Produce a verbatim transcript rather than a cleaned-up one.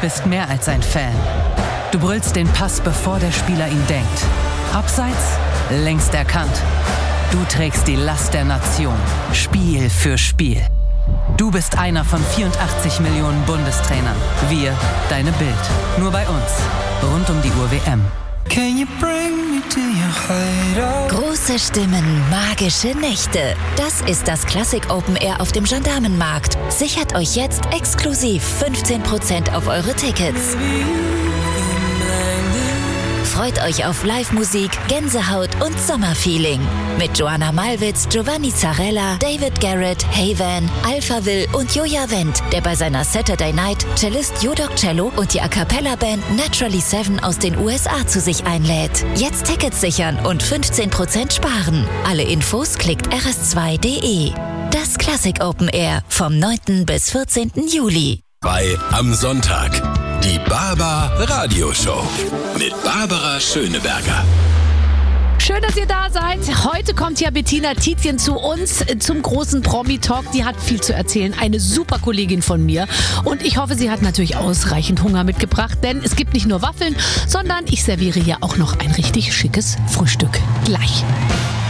bist mehr als ein Fan. Du brüllst den Pass, bevor der Spieler ihn denkt. Abseits? Längst erkannt. Du trägst die Last der Nation. Spiel für Spiel. Du bist einer von vierundachtzig Millionen Bundestrainern. Wir, deine Bild. Nur bei uns. Rund um die Uhr W M. Can you bring me to your hideout? Große Stimmen, magische Nächte. Das ist das Classic Open Air auf dem Gendarmenmarkt. Sichert euch jetzt exklusiv fünfzehn Prozent auf eure Tickets. Freut euch auf Live-Musik, Gänsehaut und Sommerfeeling. Mit Joanna Malwitz, Giovanni Zarella, David Garrett, Hayvan, Alphaville und Joja Wendt, der bei seiner Saturday Night Cellist Judok Cello und die A Cappella Band Naturally Seven aus den U S A zu sich einlädt. Jetzt Tickets sichern und fünfzehn Prozent sparen. Alle Infos klickt r s zwei punkt d e. Das Classic Open Air vom neunten bis vierzehnten Juli. Bei Am Sonntag. Die Barbar Radioshow mit Barbara Schöneberger. Schön, dass ihr da seid. Heute kommt ja Bettina Tietjen zu uns zum großen Promi-Talk. Die hat viel zu erzählen. Eine super Kollegin von mir. Und ich hoffe, sie hat natürlich ausreichend Hunger mitgebracht. Denn es gibt nicht nur Waffeln, sondern ich serviere hier auch noch ein richtig schickes Frühstück. Gleich.